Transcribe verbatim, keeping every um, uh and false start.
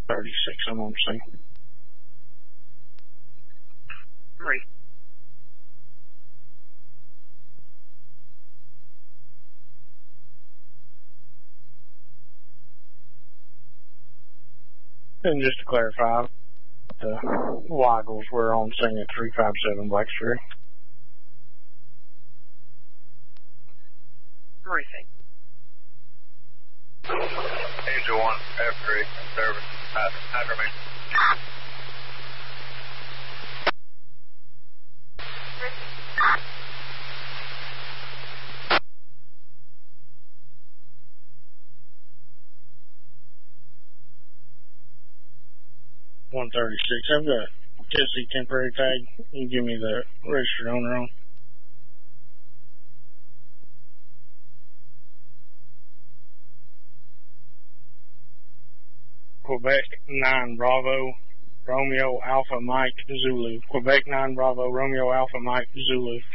thirty-six, I'm on scene. Three. And just to clarify, the Weigels were on scene at three five seven Blacksburg. Briefing. Angel one, F three, service, after me. one thirty-six, I've got Tennessee temporary tag. You give me the registered owner on. Quebec nine Bravo, Romeo Alpha Mike Zulu. Quebec nine Bravo, Romeo Alpha Mike Zulu.